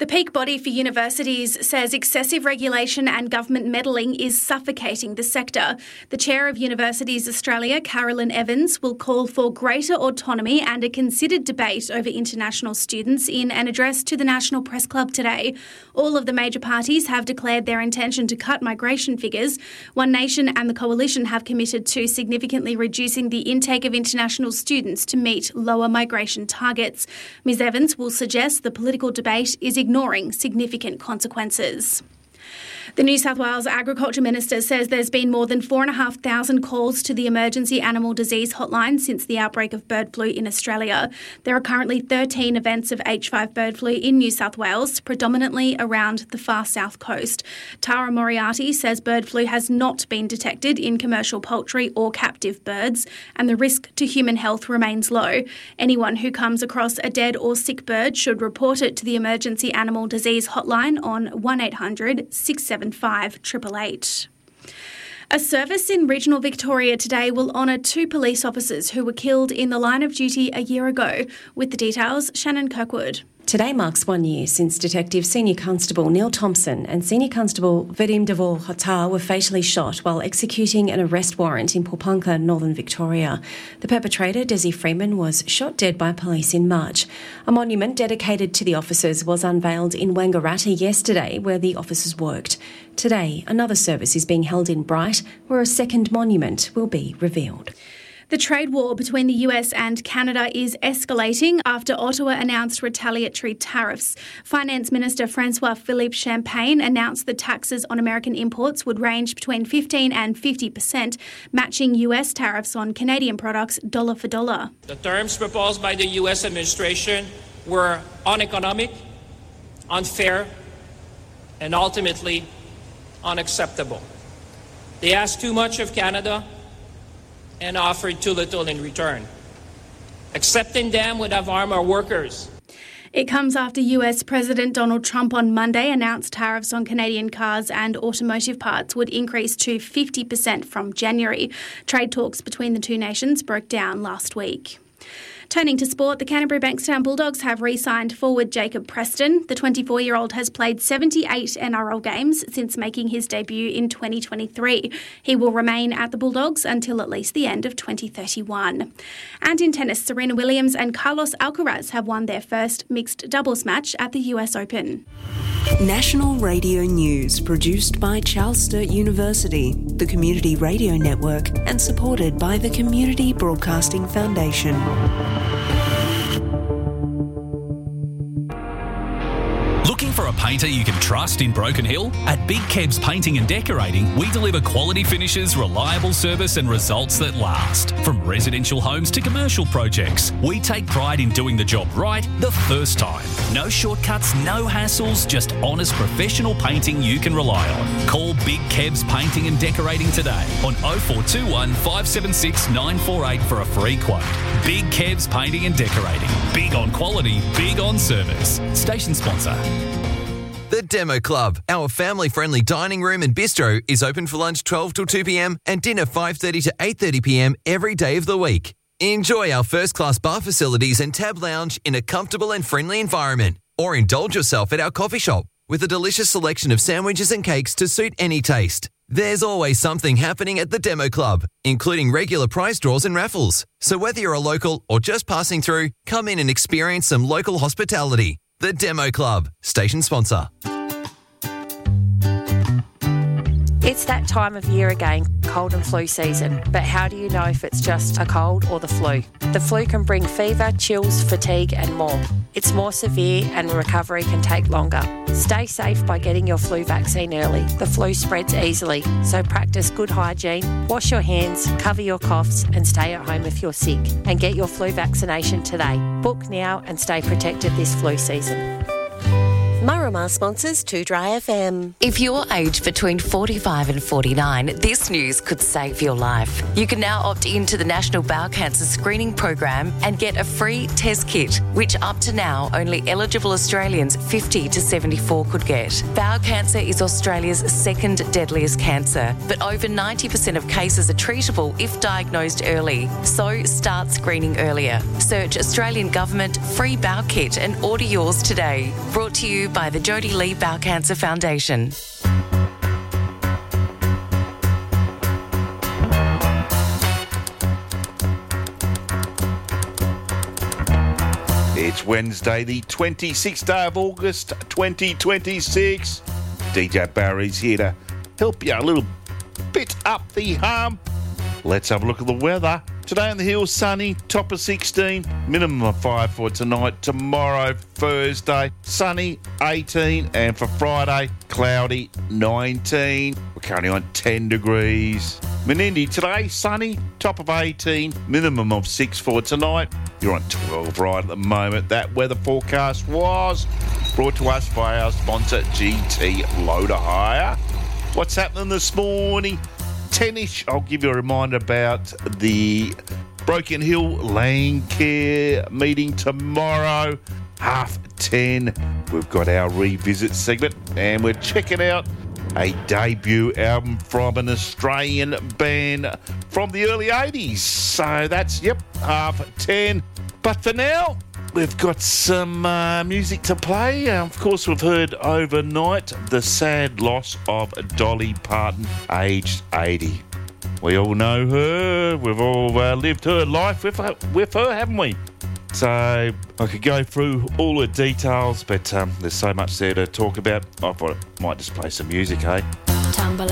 The peak body for universities says excessive regulation and government meddling is suffocating the sector. The Chair of Universities Australia, Carolyn Evans, will call for greater autonomy and a considered debate over international students in an address to the National Press Club today. All of the major parties have declared their intention to cut migration figures. One Nation and the Coalition have committed to significantly reducing the intake of international students to meet lower migration targets. Ms Evans will suggest the political debate is ignoring significant consequences. The New South Wales Agriculture Minister says there's been more than 4,500 calls to the Emergency Animal Disease Hotline since the outbreak of bird flu in Australia. There are currently 13 events of H5 bird flu in New South Wales, predominantly around the far south coast. Tara Moriarty says bird flu has not been detected in commercial poultry or captive birds, and the risk to human health remains low. Anyone who comes across a dead or sick bird should report it to the Emergency Animal Disease Hotline on 1800 675 888. A service in regional Victoria today will honour 2 police officers who were killed in the line of duty a year ago. With the details, Shannon Kirkwood. Today marks 1 year since Detective Senior Constable Neil Thompson and Senior Constable Vadim Devor Hotar were fatally shot while executing an arrest warrant in Pulpunka, Northern Victoria. The perpetrator, Desi Freeman, was shot dead by police in March. A monument dedicated to the officers was unveiled in Wangaratta yesterday, where the officers worked. Today, another service is being held in Bright, where a second monument will be revealed. The trade war between the US and Canada is escalating after Ottawa announced retaliatory tariffs. Finance Minister Francois-Philippe Champagne announced that taxes on American imports would range between 15% and 50%, matching US tariffs on Canadian products dollar for dollar. The terms proposed by the US administration were uneconomic, unfair, and ultimately unacceptable. They asked too much of Canada and offered too little in return. Accepting them would have harmed our workers. It comes after US President Donald Trump on Monday announced tariffs on Canadian cars and automotive parts would increase to 50% from January. Trade talks between the two nations broke down last week. Turning to sport, the Canterbury Bankstown Bulldogs have re-signed forward Jacob Preston. The 24-year-old has played 78 NRL games since making his debut in 2023. He will remain at the Bulldogs until at least the end of 2031. And in tennis, Serena Williams and Carlos Alcaraz have won their first mixed doubles match at the US Open. National Radio News, produced by Charles Sturt University, the Community Radio Network, and supported by the Community Broadcasting Foundation. Looking for a painter you can trust in Broken Hill? At Big Kebs Painting and Decorating, we deliver quality finishes, reliable service and results that last. From residential homes to commercial projects, we take pride in doing the job right the first time. No shortcuts, no hassles, just honest professional painting you can rely on. Call Big Kebs Painting and Decorating today on 0421 576 948 for a free quote. Big Kebs Painting and Decorating. Big on quality, big on service. Station sponsor. The Demo Club, our family-friendly dining room and bistro, is open for lunch 12 till 2 p.m. and dinner 5:30 to 8:30 p.m. every day of the week. Enjoy our first-class bar facilities and tab lounge in a comfortable and friendly environment. Or indulge yourself at our coffee shop with a delicious selection of sandwiches and cakes to suit any taste. There's always something happening at the Demo Club, including regular prize draws and raffles. So whether you're a local or just passing through, come in and experience some local hospitality. The Demo Club, station sponsor. It's that time of year again, cold and flu season. But how do you know if it's just a cold or the flu? The flu can bring fever, chills, fatigue and more. It's more severe and recovery can take longer. Stay safe by getting your flu vaccine early. The flu spreads easily, so practice good hygiene, wash your hands, cover your coughs and stay at home if you're sick. And get your flu vaccination today. Book now and stay protected this flu season. Marama sponsors 2Dry FM. If you're aged between 45 and 49, this news could save your life. You can now opt into the National Bowel Cancer Screening Program and get a free test kit, which up to now only eligible Australians 50 to 74 could get. Bowel cancer is Australia's second deadliest cancer, but over 90% of cases are treatable if diagnosed early. So start screening earlier. Search Australian Government Free Bowel Kit and order yours today. Brought to you by by the Jodie Lee Bowel Cancer Foundation. It's Wednesday, the 26th day of August, 2026. DJ Barry's here to help you a little bit up the hump. Let's have a look at the weather. Today on the hills, sunny, top of 16, minimum of 5 for tonight. Tomorrow, Thursday, sunny, 18, and for Friday, cloudy, 19. We're currently on 10 degrees. Menindee today, sunny, top of 18, minimum of 6 for tonight. You're on 12 right at the moment. That weather forecast was brought to us by our sponsor, GT Loader Hire. What's happening this morning? 10ish, I'll give you a reminder about the Broken Hill Lane Care meeting tomorrow, 10:30. We've got our revisit segment and we're checking out a debut album from an Australian band from the early 80s. So that's, 10:30. But for now, we've got some music to play. Of course, we've heard overnight the sad loss of Dolly Parton, aged 80. We all know her. We've all lived her life with her, haven't we? So I could go through all the details, but there's so much there to talk about. I thought I might just play some music, hey?